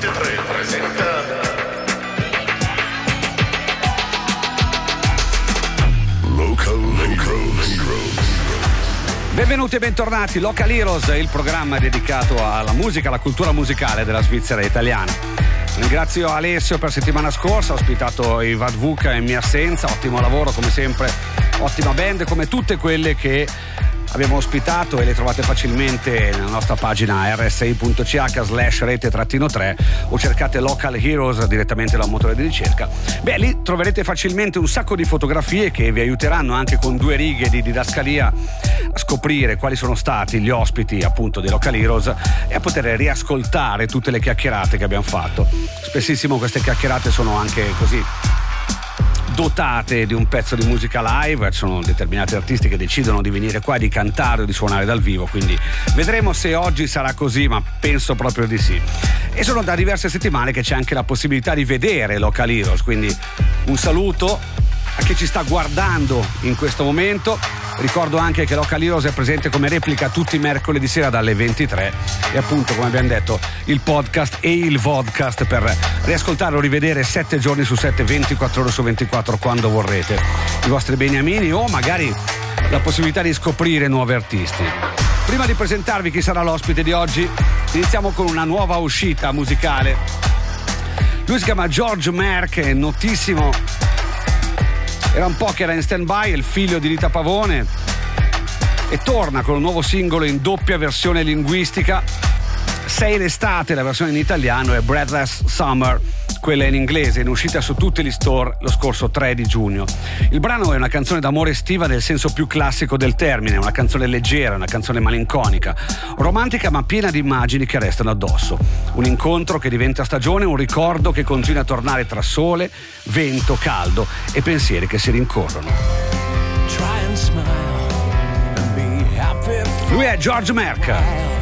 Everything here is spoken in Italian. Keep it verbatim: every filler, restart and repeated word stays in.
ventitré presenta Local Heroes. Benvenuti e bentornati, Local Heroes, il programma dedicato alla musica, alla cultura musicale della Svizzera italiana. Ringrazio Alessio per settimana scorsa, ho ospitato i Vadvuka in mia assenza, ottimo lavoro come sempre, ottima band come tutte quelle che abbiamo ospitato e le trovate facilmente nella nostra pagina r s i punto c h slash rete trattino tre o cercate Local Heroes direttamente dal motore di ricerca. Beh, lì troverete facilmente un sacco di fotografie che vi aiuteranno anche con due righe di didascalia a scoprire quali sono stati gli ospiti appunto dei Local Heroes e a poter riascoltare tutte le chiacchierate che abbiamo fatto. Spessissimo queste chiacchierate sono anche così dotate di un pezzo di musica live, ci sono determinati artisti che decidono di venire qua, di cantare o di suonare dal vivo, quindi vedremo se oggi sarà così, ma penso proprio di sì. E sono da diverse settimane che c'è anche la possibilità di vedere Local Heroes, quindi un saluto a chi ci sta guardando in questo momento. Ricordo anche che Local Heroes è presente come replica tutti i mercoledì sera dalle ventitré e appunto, come abbiamo detto, il podcast e il vodcast per riascoltare o rivedere sette giorni su sette, ventiquattro ore su ventiquattro quando vorrete i vostri beniamini o magari la possibilità di scoprire nuovi artisti. Prima di presentarvi chi sarà l'ospite di oggi, iniziamo con una nuova uscita musicale. Lui si chiama George Merck, è notissimo. Era un po' che era in stand-by, è il figlio di Rita Pavone e torna con un nuovo singolo in doppia versione linguistica. Sei l'estate, la versione in italiano, e Breathless Summer, quella in inglese, in uscita su tutti gli store lo scorso tre di giugno. Il brano è una canzone d'amore estiva nel senso più classico del termine, una canzone leggera, una canzone malinconica, romantica ma piena di immagini che restano addosso. Un incontro che diventa stagione, un ricordo che continua a tornare tra sole, vento, caldo e pensieri che si rincorrono. Lui è George Merck.